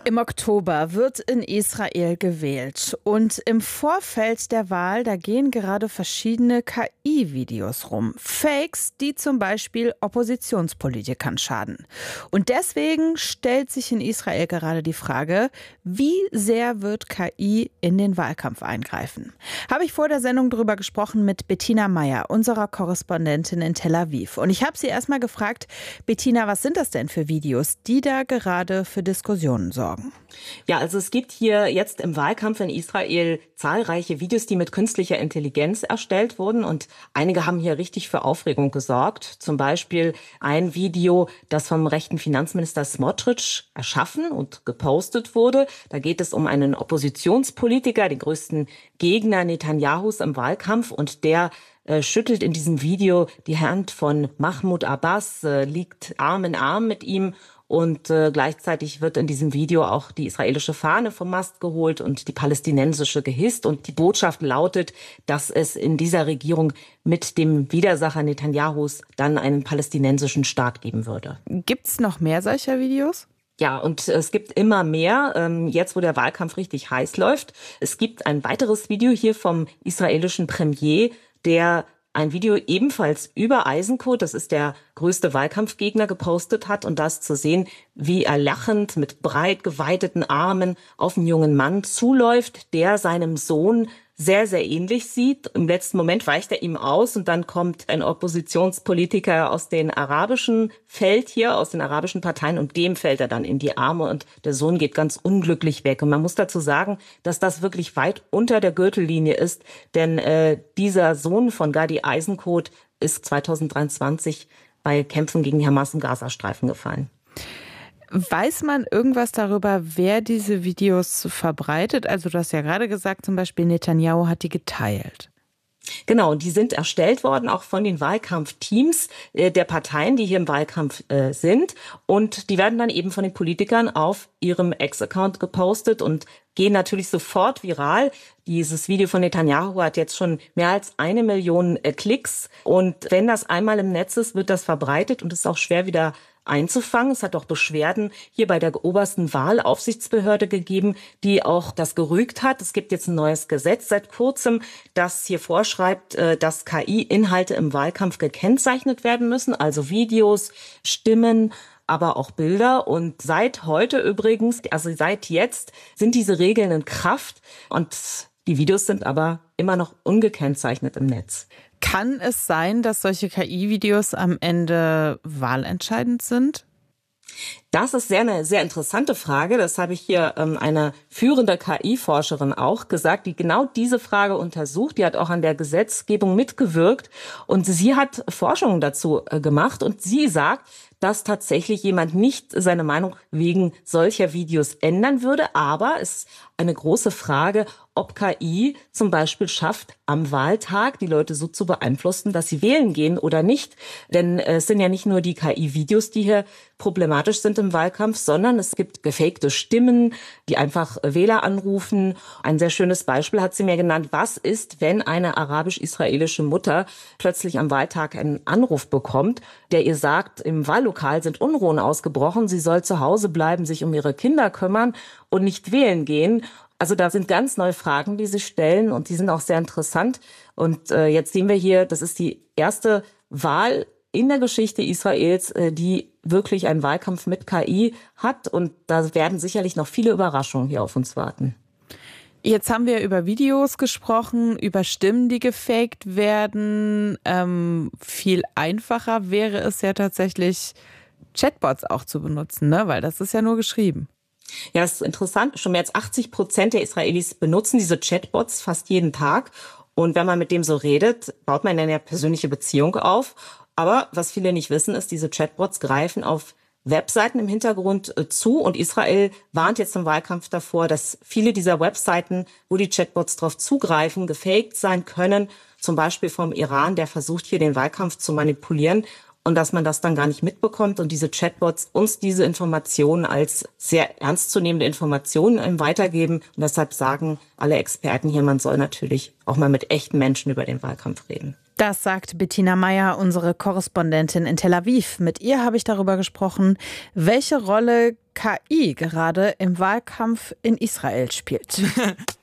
Im Oktober wird in Israel gewählt und im Vorfeld der Wahl, da gehen gerade verschiedene KI-Videos rum. Fakes, die zum Beispiel Oppositionspolitikern schaden. Und deswegen stellt sich in Israel gerade die Frage, wie sehr wird KI in den Wahlkampf eingreifen? Habe ich vor der Sendung darüber gesprochen mit Bettina Meyer, unserer Korrespondentin in Tel Aviv. Und ich habe sie erstmal gefragt, Bettina, was sind das denn für Videos, die da gerade für Diskussionen sorgen? Ja, also es gibt hier jetzt im Wahlkampf in Israel zahlreiche Videos, die mit künstlicher Intelligenz erstellt wurden und einige haben hier richtig für Aufregung gesorgt. Zum Beispiel ein Video, das vom rechten Finanzminister Smotrich erschaffen und gepostet wurde. Da geht es um einen Oppositionspolitiker, den größten Gegner Netanyahus im Wahlkampf, und der schüttelt in diesem Video die Hand von Mahmoud Abbas, liegt Arm in Arm mit ihm. Und gleichzeitig wird in diesem Video auch die israelische Fahne vom Mast geholt und die palästinensische gehisst. Und die Botschaft lautet, dass es in dieser Regierung mit dem Widersacher Netanyahus dann einen palästinensischen Staat geben würde. Gibt's noch mehr solcher Videos? Ja, und es gibt immer mehr, jetzt wo der Wahlkampf richtig heiß läuft. Es gibt ein weiteres Video hier vom israelischen Premier, der ein Video ebenfalls über Eisenkot, das ist der größte Wahlkampfgegner, gepostet hat. Und da ist zu sehen, wie er lachend mit breit geweiteten Armen auf einen jungen Mann zuläuft, der seinem Sohn sehr, sehr ähnlich sieht. Im letzten Moment weicht er ihm aus und dann kommt ein Oppositionspolitiker aus den arabischen Feld hier, aus den arabischen Parteien, und dem fällt er dann in die Arme und der Sohn geht ganz unglücklich weg. Und man muss dazu sagen, dass das wirklich weit unter der Gürtellinie ist, denn dieser Sohn von Gadi Eisenkot ist 2023 bei Kämpfen gegen die Hamas im Gazastreifen gefallen. Weiß man irgendwas darüber, wer diese Videos verbreitet? Also du hast ja gerade gesagt, zum Beispiel Netanyahu hat die geteilt. Genau, die sind erstellt worden, auch von den Wahlkampfteams der Parteien, die hier im Wahlkampf sind. Und die werden dann eben von den Politikern auf ihrem Ex-Account gepostet und gehen natürlich sofort viral. Dieses Video von Netanyahu hat jetzt schon mehr als 1 Million Klicks. Und wenn das einmal im Netz ist, wird das verbreitet und ist auch schwer wieder einzufangen. Es hat auch Beschwerden hier bei der obersten Wahlaufsichtsbehörde gegeben, die auch das gerügt hat. Es gibt jetzt ein neues Gesetz seit kurzem, das hier vorschreibt, dass KI-Inhalte im Wahlkampf gekennzeichnet werden müssen, also Videos, Stimmen, aber auch Bilder. Und seit heute übrigens, also seit jetzt, sind diese Regeln in Kraft und die Videos sind aber immer noch ungekennzeichnet im Netz. Kann es sein, dass solche KI-Videos am Ende wahlentscheidend sind? Das ist eine sehr interessante Frage. Das habe ich hier eine führende KI-Forscherin auch gesagt, die genau diese Frage untersucht. Die hat auch an der Gesetzgebung mitgewirkt und sie hat Forschungen dazu gemacht und sie sagt, dass tatsächlich jemand nicht seine Meinung wegen solcher Videos ändern würde. Aber es ist eine große Frage, ob KI zum Beispiel schafft, am Wahltag die Leute so zu beeinflussen, dass sie wählen gehen oder nicht. Denn es sind ja nicht nur die KI-Videos, die hier problematisch sind im Wahlkampf, sondern es gibt gefakte Stimmen, die einfach Wähler anrufen. Ein sehr schönes Beispiel hat sie mir genannt. Was ist, wenn eine arabisch-israelische Mutter plötzlich am Wahltag einen Anruf bekommt, der ihr sagt, im Wahllokal sind Unruhen ausgebrochen, sie soll zu Hause bleiben, sich um ihre Kinder kümmern und nicht wählen gehen. Also da sind ganz neue Fragen, die sich stellen und die sind auch sehr interessant. Und jetzt sehen wir hier, das ist die erste Wahl in der Geschichte Israels, die wirklich einen Wahlkampf mit KI hat. Und da werden sicherlich noch viele Überraschungen hier auf uns warten. Jetzt haben wir über Videos gesprochen, über Stimmen, die gefaked werden. Viel einfacher wäre es ja tatsächlich, Chatbots auch zu benutzen, ne? Weil das ist ja nur geschrieben. Ja, das ist interessant. Schon mehr als 80% der Israelis benutzen diese Chatbots fast jeden Tag. Und wenn man mit dem so redet, baut man eine persönliche Beziehung auf. Aber was viele nicht wissen, ist, diese Chatbots greifen auf Webseiten im Hintergrund zu. Und Israel warnt jetzt im Wahlkampf davor, dass viele dieser Webseiten, wo die Chatbots drauf zugreifen, gefaked sein können. Zum Beispiel vom Iran, der versucht hier den Wahlkampf zu manipulieren. Und dass man das dann gar nicht mitbekommt und diese Chatbots uns diese Informationen als sehr ernstzunehmende Informationen weitergeben. Und deshalb sagen alle Experten hier, man soll natürlich auch mal mit echten Menschen über den Wahlkampf reden. Das sagt Bettina Meyer, unsere Korrespondentin in Tel Aviv. Mit ihr habe ich darüber gesprochen, welche Rolle KI gerade im Wahlkampf in Israel spielt.